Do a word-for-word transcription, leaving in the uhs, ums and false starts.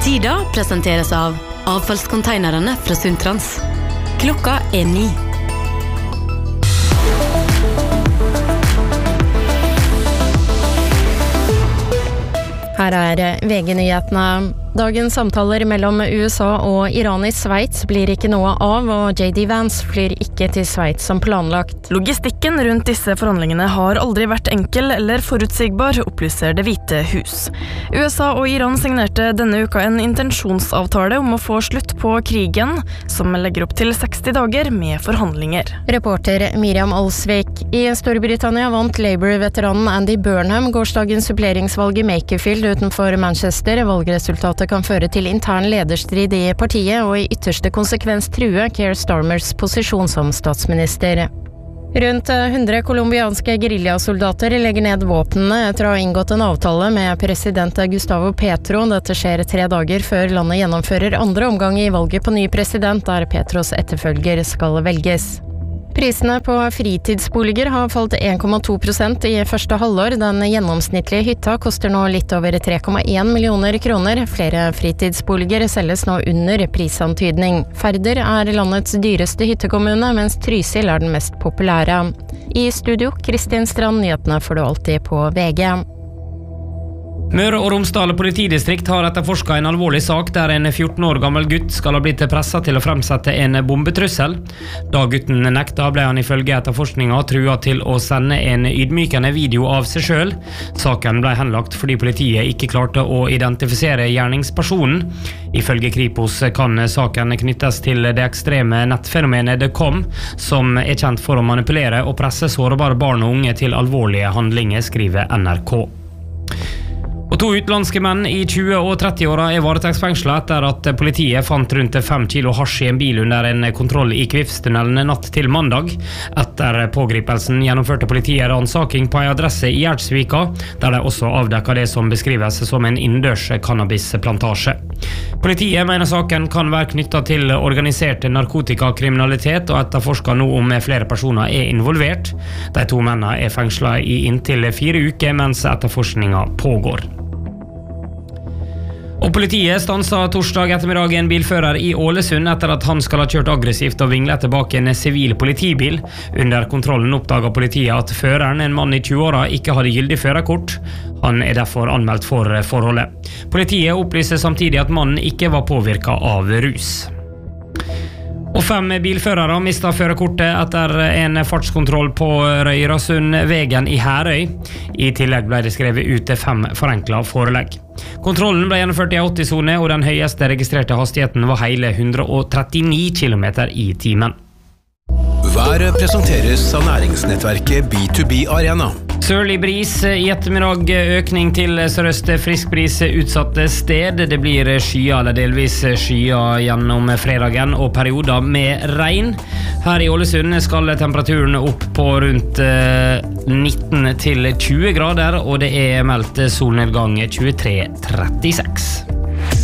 Sida presenteres av avfallskonteinerne fra Suntrans. Klokka er ni. Her er V G-nyhetene. Dagens samtaler mellom U S A og Iran i Sveits blir ikke noe av, og J D Vance flyr ikke til Sveits som planlagt. Logistikken rundt disse forhandlingene har aldri vært enkel eller forutsigbar, opplyser Det hvite hus. U S A og Iran signerte denne uka en intensjonsavtale om å få slutt på krigen, som legger opp til seksti dager med forhandlinger. Reporter Miriam Alsvik. I Storbritannia vant Labour-veteranen Andy Burnham gårsdagens suppleringsvalg i Makerfield utenfor Manchester. Valgresultatet kan føre til intern lederstrid i partiet og i ytterste konsekvens true Keir Starmers posisjon som statsminister. Rundt hundre kolumbianske guerillasoldater legger ned våpnene etter å ha inngått en avtale med president Gustavo Petro. Dette skjer tre dager før landet gjennomfører andre omgang i valget på ny president, der Petros etterfølger skal velges. Prisene på fritidsboliger har falt en komma to prosent i første halvår. Den gjennomsnittlige hytta koster nå litt over tre komma en millioner kroner. Flere fritidsboliger selges nå under prisantydning. Færder er landets dyreste hyttekommune, mens Trysil er den mest populære. I studio, Kristin Strand, nyhetene får du alltid på V G. Møre og Romsdal politidistrikt har etterforsket en alvorlig sak der en fjorten år gammel gutt skal ha blitt presset til å fremsette en bombetrussel. Da gutten nekta, ble han ifølge etterforskninga trua til å sende en ydmykende video av seg selv. Saken ble henlagt fordi politiet ikke klarte å identifisere gjerningspersonen. Ifølge Kripos kan saken knyttes til det ekstreme nettfenomenet The Com, som er kjent for å manipulere og presse sårbare barn og unge til alvorlige handlinger, skriver N R K. Og to utenlandske menn i tjue- og tretti-åra er varetektsfengslet etter at politiet fant rundt fem kilo hasj i en bil under en kontroll i Kvifstunnelen natt til mandag. Etter pågripelsen gjennomførte politiet ransaking på en adresse i Gjerdsvika, der de også avdekket det som beskrives som en innendørs cannabisplantasje. Politiet mener saken kan være knyttet til organisert narkotikakriminalitet, og etterforsker nå om flere personer er involvert. De to mennene er fengslet i inntil fire uker mens etterforskningen pågår. Og politiet stanset torsdag ettermiddag en bilfører i Ålesund etter at han skal ha kjørt aggressivt og vinglet tilbake en sivil politibil. Under kontrollen oppdaget politiet at føreren, en mann i tjue-åra, ikke hadde gyldig førerkort. Han er derfor anmeldt for forholdet. Politiet opplyser samtidig at mannen ikke var påvirket av rus. Og fem bilførere mistet førerkortet etter en fartskontroll på Røyrasundvegen i Herøy. I tillegg ble det skrevet ut fem forenklet forelegg. Kontrollen ble gjennomført i åtti-sone, og den høyeste registrerte hastigheten var hele hundre og trettini kilometer i timen. Været presenteres av næringsnettverket B to B Arena. Sørlig bris i ettermiddag, økning til sørøst, frisk bris utsatte sted. Det blir skyer eller delvis skyer gjennom fredagen og perioder med regn. Her i Ålesund skal temperaturen opp på rundt nitten til tjue grader, og det er meldt solnedgang tjuetre trettiseks.